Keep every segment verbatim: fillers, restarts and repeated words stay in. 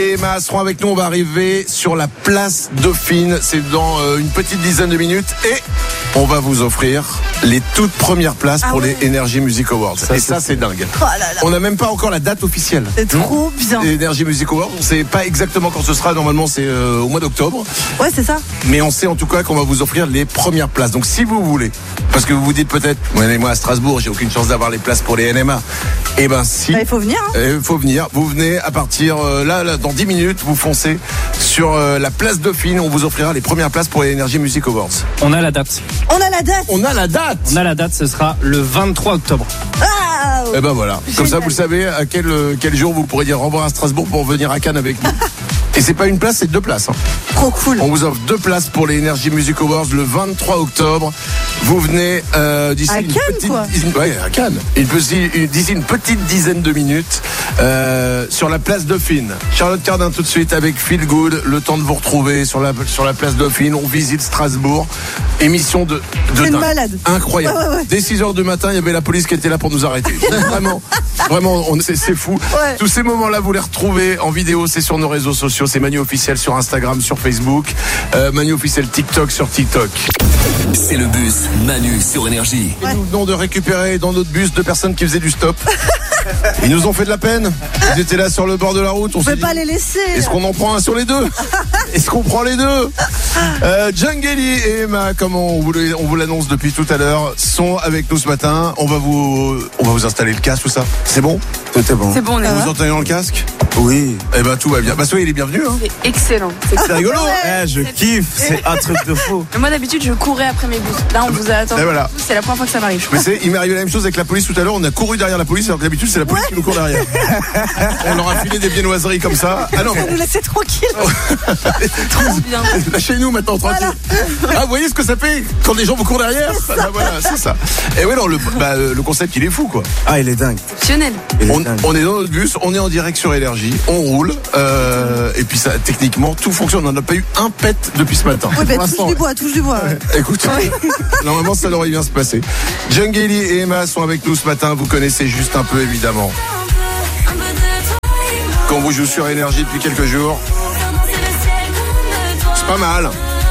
Et Emma seront avec nous, on va arriver sur la place Dauphine, c'est dans euh, une petite dizaine de minutes et on va vous offrir les toutes premières places ah pour ouais. les Energy Music Awards. Ça, et ça c'est dingue. Oh là là. On n'a même pas encore la date officielle. C'est trop bien. Les Energy Music Awards, on ne sait pas exactement quand ce sera, normalement c'est euh, au mois d'octobre. Ouais, c'est ça. Mais on sait en tout cas qu'on va vous offrir les premières places. Donc si vous voulez, parce que vous vous dites peut-être, ouais, moi à Strasbourg, j'ai aucune chance d'avoir les places pour les N M A. Eh ben si. Bah, il faut venir. Il hein. faut venir. Vous venez à partir euh, là, là, dans dix minutes, vous foncez sur euh, la place Dauphine. On vous offrira les premières places pour les Energy Music Awards. On a la date. On a la date. On a la date. On a la date, ce sera le vingt-trois octobre. Ah, Et ben voilà. Génial. Comme ça, vous le savez à quel, euh, quel jour vous pourrez dire au revoir à Strasbourg pour venir à Cannes avec nous. Et c'est pas une place, c'est deux places. Hein. trop cool. On vous offre deux places pour les Energy Music Awards le vingt-trois octobre. Vous venez euh, d'ici À une Cannes, petite quoi. dizaine, ouais, à Cannes. Une petite- une- D'ici une petite dizaine de minutes euh, sur la place Dauphine. Charlotte Cardin tout de suite avec Feel Good. Le temps de vous retrouver sur la sur la place Dauphine. On visite Strasbourg. Émission de, de C'est dingue. malade. Incroyable. Ouais, ouais, ouais. Dès six heures du matin, il y avait la police qui était là pour nous arrêter. Vraiment, vraiment, on- c'est c'est fou. Ouais. Tous ces moments-là, vous les retrouvez en vidéo. C'est sur nos réseaux sociaux. C'est Manu officiel sur Instagram, sur Facebook. Euh, Manu officiel TikTok sur TikTok. C'est le bus Manu sur Énergie. Et nous venons de récupérer dans notre bus deux personnes qui faisaient du stop. Ils nous ont fait de la peine. Ils étaient là sur le bord de la route. On On s'est peut dit, pas les laisser. est-ce qu'on en prend un sur les deux? Est-ce qu'on prend les deux? euh, Djangeli et Emma, comme on vous, le- on vous l'annonce depuis tout à l'heure, sont avec nous ce matin. On va vous, on va vous installer le casque, tout ça. C'est bon? Tout est bon. C'est bon, on est Vous bon. entendez dans le casque? Oui. Eh ben tout va bien. Bah soyez les bienvenus. Hein. C'est excellent. C'est C'est rigolo. Eh, je kiffe, c'est un truc de fou. Mais moi d'habitude je courais après mes bus. Là on vous a attendu. Et voilà. C'est la première fois que ça m'arrive. je Mais crois. c'est, il m'est arrivé la même chose avec la police tout à l'heure. On a couru derrière la police alors que d'habitude c'est la police qui nous court derrière. On leur a filé des viennoiseries comme ça. Ah non, Nous laisser tranquille. Trop bien. lâchez-nous maintenant tranquille. Ah, vous voyez ce que ça fait quand les gens vous courent derrière? Ah, bah, voilà, c'est ça. Et ouais, non, le, bah, le concept il est fou quoi. Ah, il est dingue. Exceptionnel. Il est On, dingue. on est dans notre bus, on est en direct sur Énergie, on roule, euh, et puis ça, techniquement, tout fonctionne. On n'a pas eu un pet depuis ce matin. Oui, bah, Pour touche l'instant, du bois, touche du bois. ouais. écoute, normalement ça devrait bien se passer. Djangeli et Emma sont avec nous ce matin, vous connaissez juste un peu évidemment. Quand on vous joue sur Énergie depuis quelques jours, c'est pas mal.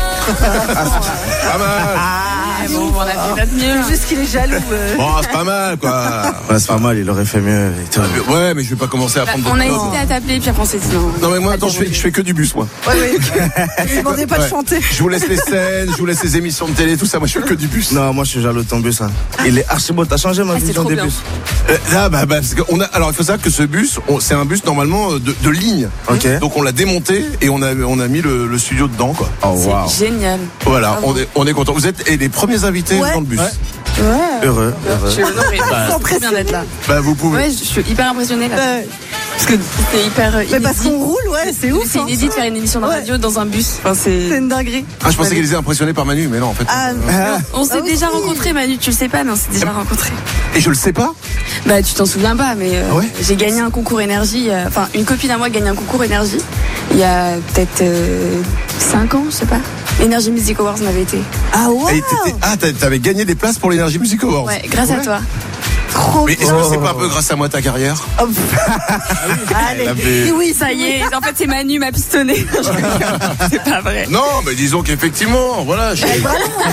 Pas mal. Ah, bon, on a fait notre mieux. C'est juste qu'il est jaloux. euh. Bon, c'est pas mal quoi. Ouais, c'est pas mal, il aurait fait mieux. et tout. Ouais, mais je vais pas commencer à Bah, prendre on a votre hésité à t'appeler puis après on s'est dit non. Non mais moi attends, je fais, je fais que du bus moi. Ouais, ouais. Je lui demandais pas de Ouais. chanter. Je vous laisse les scènes, je vous laisse les émissions de télé, tout ça. Moi je fais que du bus. Non, moi je suis jaloux de ton bus. Hein. Il est archi beau, t'as changé ma Ah, c'est vision trop des bien. bus. Euh, ah bah, bah parce qu'on a. Alors il faut savoir que ce bus, on- c'est un bus normalement de, de ligne. Ok. Donc on l'a démonté et on a on a mis le, le studio dedans quoi. Oh waouh. C'est génial. Voilà, Bravo. on est on est content. Vous êtes et les premiers invités Ouais. dans le bus. Heureux, Je heureux. suis honorée. C'est trop bien d'être là. Bah vous pouvez. Ouais, je suis hyper impressionnée là. Ouais. Parce que c'est hyper euh, Mais parce inédit. qu'on roule, ouais, c'est ouf. C'est hein. inédit de faire une émission de Ouais. radio dans un bus. Enfin, C'est c'est... une dinguerie. Ah je pensais qu'elle était impressionnée par Manu, mais non en fait. Ah, On s'est Ah oui. déjà rencontrés, Manu. Tu le sais pas, mais on s'est déjà rencontrés. Et je le sais pas. Bah, tu t'en souviens pas, mais euh, Ah ouais j'ai gagné un concours énergie. euh, Enfin, une copine à moi a gagné un concours énergie il y a peut-être cinq ans, je sais pas. Energy Music Awards m'avait été. ah ouais. Et t'étais- ah t'a- t'avais gagné des places pour l'Energy Music Awards. Ouais, grâce à toi. Trop Mais est-ce bien. que c'est pas un peu grâce à moi ta carrière? Oh, Allez. Elle avait- Et oui, Ça y est, en fait, c'est Manu m'a pistonné. C'est pas vrai. Non, mais disons qu'effectivement, voilà, je suis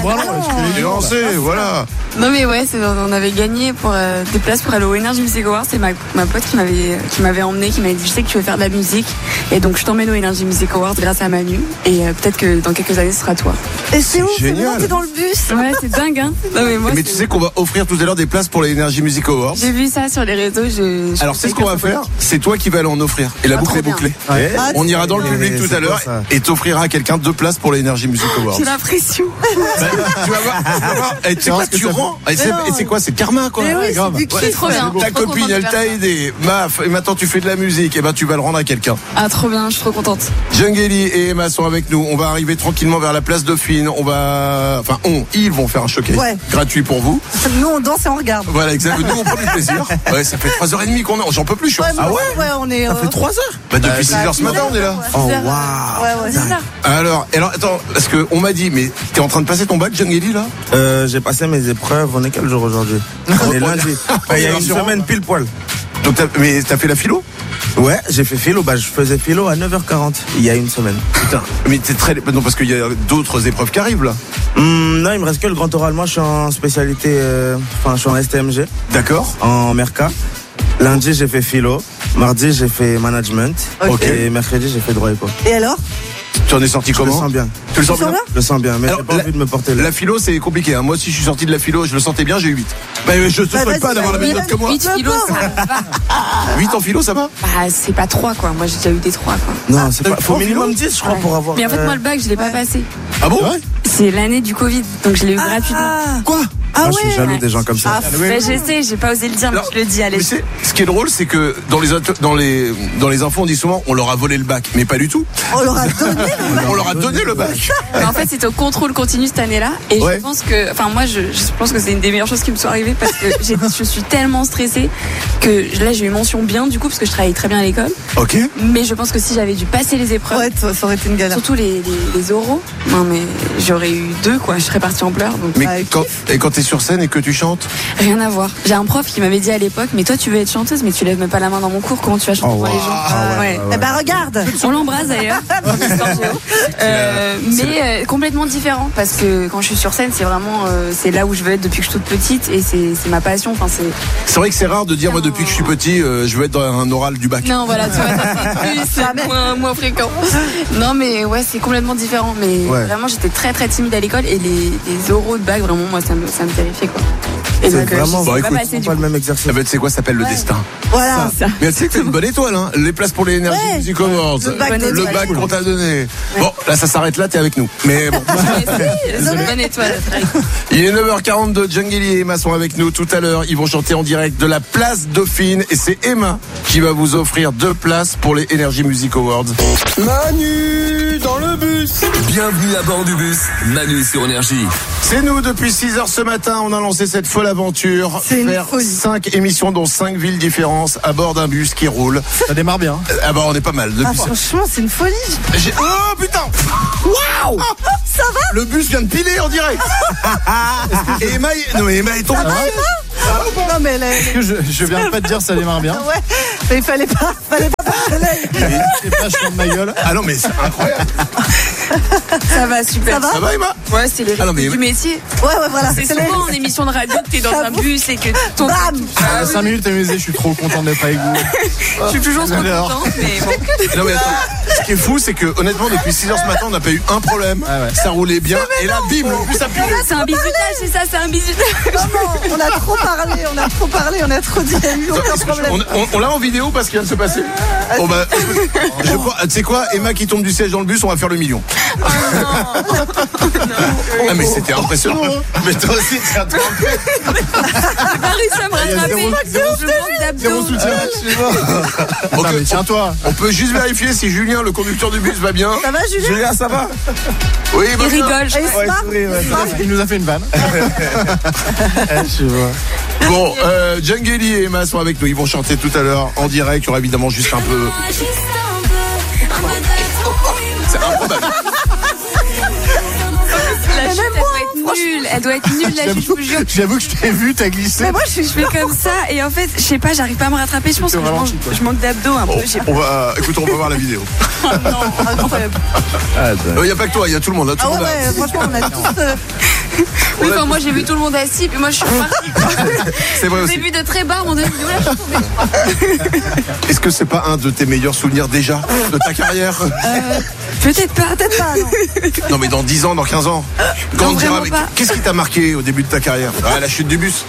lancé, voilà. Non mais ouais, c'est, on avait gagné pour euh, des places pour aller au Energy Music Awards. C'est ma, ma pote qui m'avait qui m'avait emmené, qui m'avait dit je sais que tu veux faire de la musique et donc je t'emmène au Energy Music Awards grâce à Manu et euh, peut-être que dans quelques années ce sera toi. Et c'est ouf, c'est génial. bon, t'es dans le bus. Ouais, c'est dingue hein. Non mais moi Mais tu c'est- sais qu'on va offrir tout à l'heure des places pour les Energy Music Awards. j'ai vu ça sur les réseaux. Je, je Alors c'est pensais ce qu'on que va ça faire, c'est toi qui vas aller en offrir. Et la Ah, boucle trop est bouclée. Ouais. Ah, On ira dans le Mais public tout c'est à l'heure quoi, ça et t'offrira à quelqu'un deux places pour les Energy Music Awards. J'ai l'impression. Tu vas voir, tu vas voir. Et tu sais quoi, tu rends. Et c'est non. et c'est quoi, c'est karma quoi. Mais oui, Grave. c'est du kiff. C'est trop bien. Ta Trop copine, contente de elle faire t'a ça. aidé, maf, et maintenant tu fais de la musique, et ben tu vas le rendre à quelqu'un. Ah trop bien, je suis trop contente. Djangeli et Emma sont avec nous. On va arriver tranquillement vers la place Dauphine. On va, enfin, on, ils vont faire un showcase Ouais. gratuit pour vous. Nous, on danse et on regarde. Voilà, exactement. Nous, on prend du plaisir. Ouais, ça fait trois heures trente qu'on est. J'en peux plus. Je suis en- Ouais, Ah mais ouais. ouais, on est. Ça fait trois heures. Bah depuis six bah, heures ce matin, on est là. Oh C'est ça. waouh. Ouais, ouais. C'est ça. Alors, alors, attends, parce que on m'a dit, mais t'es en train de passer ton bac, Djangeli là? Euh, j'ai passé mes épreuves. On est quel jour aujourd'hui? On est lundi. Enfin, il y a une On est semaine pile poil. Donc, t'as- mais t'as fait la philo? Ouais, j'ai fait philo. Bah, je faisais philo à neuf heures quarante, il y a une semaine. Putain, mais t'es très. Non, parce qu'il y a d'autres épreuves qui arrivent là. Hum, non, il me reste que le grand oral. Moi, je suis en spécialité. euh, Enfin, je suis en S T M G, D'accord. en Merca. Lundi, j'ai fait philo. Mardi, j'ai fait management. Ok. Et mercredi, j'ai fait droit éco. Et alors? Tu en es sorti Je le comment? sens bien. Tu le sens Tu sens bien? bien Je le sens bien, mais Alors, j'ai pas la- envie de me porter là. La philo, c'est compliqué. Hein. Moi aussi, je suis sorti de la philo, je le sentais bien, j'ai eu huit. Bah, je te Bah, souhaite pas vas-y, d'avoir la même bah, note que moi. huit kilos, ça va. huit en philo, ça va? Bah, c'est pas trois, quoi. Moi, j'ai déjà eu des trois, quoi. Non, c'est t'as pas. eu Faut trois minimum philo dix, je crois, pour avoir. Mais en fait, euh, moi, le bac, je l'ai pas passé. Ah bon? C'est l'année du Covid, donc je l'ai eu gratuitement. Ah, Quoi? ah moi, je suis ouais. jaloux des gens comme ça. Ah, Bah, j'essaie, j'ai pas osé le dire, mais Alors, je le dis, allez. Mais c'est, ce qui est drôle, c'est que dans les, auto- dans les, dans les infos, on dit souvent, on leur a volé le bac. Mais pas du tout. on leur a donné. On leur a donné le bac. Mais en fait, c'était au contrôle continu cette année-là. Et Ouais. je pense que, enfin, moi, je, je pense que c'est une des meilleures choses qui me soit arrivée parce que j'ai- je suis tellement stressée que là, j'ai eu mention bien du coup parce que je travaillais très bien à l'école. Ok. Mais je pense que si j'avais dû passer les épreuves, Ouais, ça ça aurait été une galère. surtout les, les, les oraux, non mais j'aurais eu deux quoi. Je serais partie en pleurs. Donc Mais Bah, quand, et quand t'es sur scène et que tu chantes, rien à voir. J'ai un prof qui m'avait dit à l'époque, mais toi, tu veux être chanteuse, mais tu lèves même pas la main dans mon cours. Comment tu vas chanter Oh, pour les wow. gens Ah ouais, Ouais. Eh ben regarde. On l'embrasse d'ailleurs. Histoire géo. Euh, mais euh, complètement différent parce que quand je suis sur scène, c'est vraiment euh, c'est là où je veux être depuis que je suis toute petite et c'est c'est ma passion. Enfin c'est c'est vrai que c'est rare de dire, moi, depuis que je suis petit, euh, je veux être dans un oral du bac. non voilà tu vois ça c'est plus c'est moins, moins fréquent. Non mais ouais c'est complètement différent. Mais Ouais. vraiment j'étais très très timide à l'école et les, les oraux de bac vraiment moi ça me ça me terrifiait quoi. Et C'est donc euh, vraiment j'y Bon, suis pas écoute, passée du pas coup. le même exercice. Ah ben, tu sais quoi, ça s'appelle le Ouais. destin. Voilà. Ça. Mais tu sais que t'as une bonne étoile, hein. Les places pour les Energy Ouais. Music Awards. Le bac de Le étoile. bac qu'on t'a donné. Bon, là, ça s'arrête là, t'es avec nous. Mais bon. Ouais, si, c'est une bonne étoile. Il est neuf heures quarante-deux, Djangeli et Emma sont avec nous tout à l'heure. Ils vont chanter en direct de la place Dauphine et c'est Emma qui va vous offrir deux places pour les Energy Music Awards. Manu dans le bus. Bienvenue à bord du bus. Manu sur Énergie. C'est nous depuis six heures ce matin, on a lancé cette folle aventure. C'est une Faire folie. cinq émissions dans cinq villes différentes à bord d'un bus qui roule. Ça démarre bien. Ah bah on est pas mal. Ah, Depuis... franchement, c'est une folie. J'ai- Oh putain. Waouh. Ça va? Le bus vient de piler en direct. Et Emma, est- non mais Emma est tombée. Non mais là, Je, je viens pas de dire ça démarre bien. ouais. Mais il fallait pas, fallait pas passer l'œil. C'est pas je de ma gueule. Ah non mais c'est incroyable. Ça va super. Ça va Ça va Emma? Ouais, c'est les Ah non, mais- du métier. Ouais, ouais, voilà. C'est les- souvent en émission de radio que t'es dans un bus et que ton. Bam. Il y a cinq minutes amusé, je suis trop content d'être avec vous. Je suis toujours trop Alors. contente, mais bon. Non mais attends, ce qui est fou c'est que honnêtement depuis six heures ce matin on n'a pas eu un problème, Ah ouais. ça roulait bien et là bim le bus a pilé. C'est un bisutage, c'est ça, c'est un bisutage. Maman, on a trop parlé, on a trop parlé, on a trop dit, il y a eu aucun Est-ce que je- problème. On, on- on l'a en vidéo parce qu'il vient de se passer. Bon bah, écoute, je crois- tu sais quoi, Emma qui tombe du siège dans le bus, on va faire le million. Ah mais c'était impressionnant. Mais toi aussi tu as trompé. J'ai pas réussi à me rattraper. Je manque Zéro d'abdos. soutien. Ok, Attends, mais tiens-toi. On peut juste vérifier si Julien, le conducteur du bus, va bien. Ça va, Julien? Julien, ça va? Oui, il va Il bien. rigole. je Et il crois. se marre, souris, ouais. il se marre. Il nous a fait une vanne. Eh, je vois. Bon, euh, Djangeli et Emma sont avec nous. Ils vont chanter tout à l'heure en direct. Il y aura évidemment juste un peu. C'est improbable. La chute, elle doit être nulle. Elle doit être nulle, la chute, je vous jure. J'avoue que je t'ai vu, t'as glissé. Mais moi, je suis je fais comme ça et en fait, je sais pas, j'arrive pas à me rattraper. Je pense que je, vraiment manque- cheap, quoi. je manque d'abdos un peu. Bon, je sais pas. on va, écoute, on va voir la vidéo. Non, incroyable. Il n'y a pas que toi, il y a tout le monde. hein, tout Ah le ouais, monde a- ouais, franchement, on a tous. euh, Oui, enfin, moi, j'ai vu tout le monde assis, puis moi, je suis repartie. C'est vrai J'ai aussi. vu de très bas, mon dieu, là, je suis tombée. Est-ce que c'est pas un de tes meilleurs souvenirs déjà de ta carrière? Euh, Peut-être pas. Peut-être pas, non. Non, mais dans dix ans, dans quinze ans. Quand Non, on dira, vraiment mais pas. qu'est-ce qui t'a marqué au début de ta carrière? Ah, la chute du bus.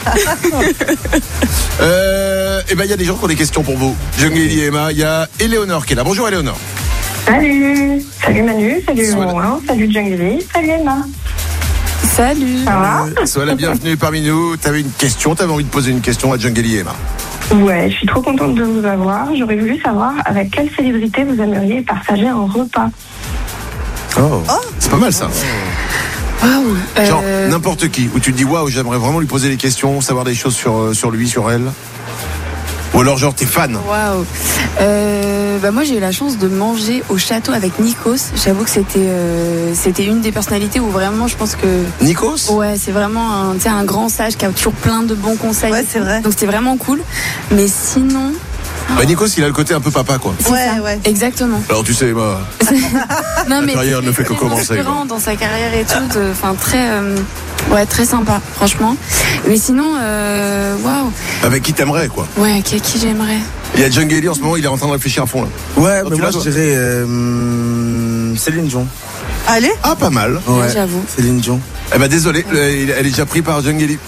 euh, et ben, il y a des gens qui ont des questions pour vous. Djangeli et Emma, il y a Éléonore qui est là. Bonjour Éléonore. Salut, salut Manu, salut Sois là. Romain, salut Djangeli, salut Emma. Salut. Ça va? Sois la bienvenue parmi nous. T'avais une question, t'avais envie de poser une question à Djangeli et Emma. Ouais, je suis trop contente de vous avoir. J'aurais voulu savoir avec quelle célébrité vous aimeriez partager un repas. Oh. C'est pas mal ça. Waouh. Genre Euh, n'importe qui, où tu te dis waouh, j'aimerais vraiment lui poser des questions, savoir des choses sur, euh, sur lui, sur elle. Ou alors genre t'es fan. Waouh. Euh, bah moi j'ai eu la chance de manger au château avec Nikos. J'avoue que c'était euh, c'était une des personnalités où vraiment je pense que Nikos? ouais c'est vraiment un, tu sais, un grand sage qui a toujours plein de bons conseils. Ouais, c'est vrai. Donc c'était vraiment cool. Mais sinon Bah Nikos, il a le côté un peu papa, quoi. C'est Ouais, ça. ouais. Exactement. Alors tu sais, moi, Non, La mais carrière c'est ne fait que très commencer, inspirant quoi. dans sa carrière et tout. de- Enfin, très, euh, ouais, très sympa, franchement. Mais sinon, euh, waouh. avec qui t'aimerais, quoi. Ouais, qui, qui j'aimerais. Il y a Djangeli en ce moment, il est en train de réfléchir à fond, là. Ouais, Non, mais tu moi l'as, je toi dirais euh, hum, Céline Dion. Allez. Ah, pas mal. Ouais, j'avoue. Céline Dion. Eh ben désolé, euh, elle est déjà prise par Djangeli.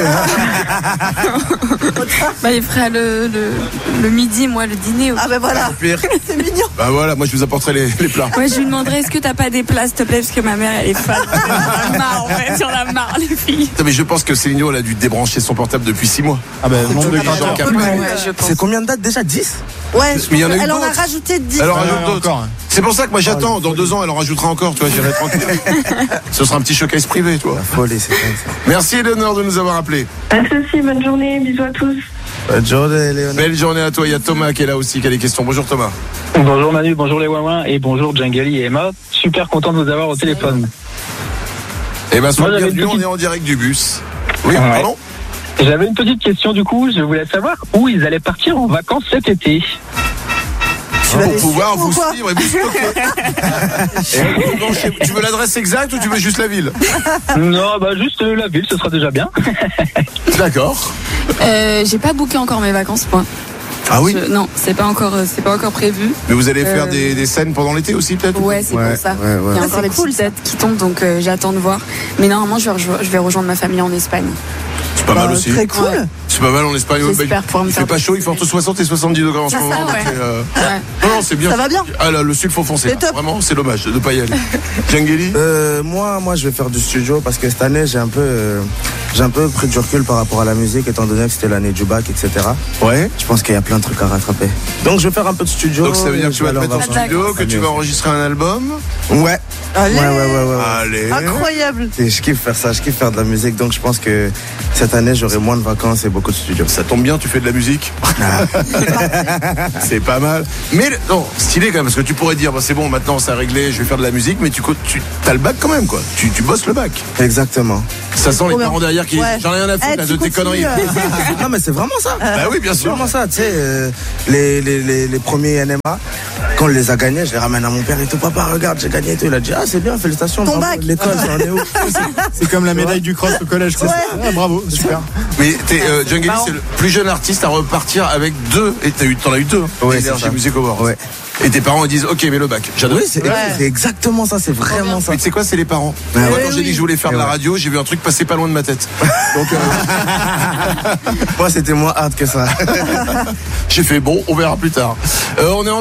Bah, il fera le, le, le midi, moi, le dîner. Ah ben voilà. Pire. C'est mignon. Bah voilà, moi je vous apporterai les, les plats. Ouais, je lui demanderais, est-ce que t'as pas des places, s'il te plaît, parce que ma mère, elle est fan. J'en ai marre, en fait, j'en ai marre, les filles. Non, mais je pense que Céline Dion, elle a dû débrancher son portable depuis six mois. Ah ben, nombre de Les gens grateurs. capables. Ouais, je pense. C'est combien de dates déjà? dix? Ouais, Mais il y en a eu elle en a d'autres. rajouté dix. Alors Ouais, rajoute ouais, d'autres. encore, hein. C'est pour ça que moi j'attends. Dans deux ans, elle en rajoutera encore. Tu vois, j'irai tranquille. Ce sera un petit showcase privé, tu vois. Folie, c'est comme ça. Merci Eleonore de nous avoir appelés. Pas de soucis, bonne journée, bisous à tous. Bonne journée, Léonard. Belle journée à toi. Il y a Thomas qui est là aussi, qui a des questions. Bonjour Thomas. Bonjour Manu, bonjour les Wawins et bonjour Djangeli et Emma. Super content de vous avoir au téléphone. Eh ben, sois Moi, j'avais bienvenu, une on petite- est en direct du bus. Oui, Ouais. pardon. J'avais une petite question du coup, je voulais savoir où ils allaient partir en vacances cet été. Tu vas Pour les pouvoir suivre ou vous quoi suivre et vous stocker. Et donc, je- tu veux l'adresse exacte ou tu veux juste la ville? Non, bah juste euh, la ville, ce sera déjà bien. D'accord. Euh, j'ai pas booké encore mes vacances, moi. Ah oui. Je- non, c'est pas encore, euh, c'est pas encore prévu. Mais vous allez faire Euh, des, des scènes pendant l'été aussi, peut-être? Ouais, c'est Ouais, pour ça. ouais, ouais. Il y a Ah, encore c'est des cool, petites dates qui tombent, donc euh, j'attends de voir. Mais normalement, je vais, rejo- je vais rejoindre ma famille en Espagne. C'est pas Bah, mal aussi. Très cool. Ouais. C'est pas mal en Espagne. Ouais, J'espère bah, pouvoir me il fait faire pas des chaud, il fait entre soixante et soixante-dix degrés en ce C'est ça, moment. donc, ouais. euh, Ouais. Non, non, c'est bien. Ça va bien. Ah là, le sud faut foncer. C'est là. top. Vraiment, c'est dommage de ne pas y aller. Djangeli Euh, moi, moi, je vais faire du studio parce que cette année, j'ai un peu, euh, j'ai un peu pris du recul par rapport à la musique, étant donné que c'était l'année du bac, et cetera. Ouais. Je pense qu'il y a plein de trucs à rattraper. Donc, je vais faire un peu de studio. Donc ça veut dire que tu vas te Alors, mettre en on va- studio, que tu vas enregistrer un album. Ouais. Allez. Ouais, ouais, ouais, ouais. ouais. Allez. Incroyable. Et je kiffe faire ça, je kiffe faire de la musique, donc je pense que cette année j'aurai moins de vacances et beaucoup de studios. Ça tombe bien, tu fais de la musique. C'est pas mal. Mais non, stylé quand même, parce que tu pourrais dire, bah, c'est bon, maintenant c'est réglé, je vais faire de la musique, mais tu, tu as le bac quand même, quoi. Tu, tu bosses le bac. Exactement. Ça sent les trop bien. parents derrière qui disent, Ouais. j'en ai rien à foutre Eh, là, tu de tes continues, conneries. euh. Non mais c'est vraiment ça. Bah oui, bien C'est sûr. vraiment ça, tu sais, euh, les, les, les, les premiers N M A, quand on les a gagnés, je les ramène à mon père et tout, papa regarde, j'ai gagné et tout. Il a dit, ah c'est bien, félicitations. Ton bravo, bac. l'école, ça en est où? C'est comme la médaille du cross au collège. quoi. Ouais. Ah, bravo, super. Mais t'es, euh, Djangeli, c'est le plus jeune artiste à repartir avec deux, et t'as eu, t'en as eu deux, hein, Ouais, c'est Energy ça. Music Awards. Ouais. Et tes parents ils disent, ok, mais le bac. J'adore. Oui, c'est Ouais. c'est exactement ça, c'est vraiment ça. Mais tu sais quoi, c'est les parents. Ouais, Moi, ouais, quand j'ai oui. dit que je voulais faire de la Ouais. radio, j'ai vu un truc passer pas loin de ma tête. Donc, euh, Moi c'était moins hard que ça. j'ai fait bon, on verra plus tard. Euh, on est en